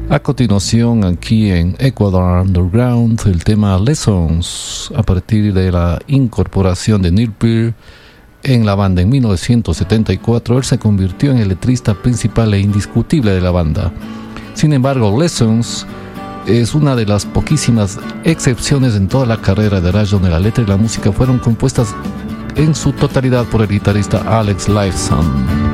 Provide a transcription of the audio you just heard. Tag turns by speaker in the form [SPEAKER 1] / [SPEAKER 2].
[SPEAKER 1] A continuación, aquí en Ecuador Underground, el tema Lessons, a partir de la incorporación de Neil Peart en la banda en 1974, él se convirtió en el letrista principal e indiscutible de la banda. Sin embargo, Lessons es una de las poquísimas excepciones en toda la carrera de Rush donde la letra y la música fueron compuestas en su totalidad por el guitarrista Alex Lifeson.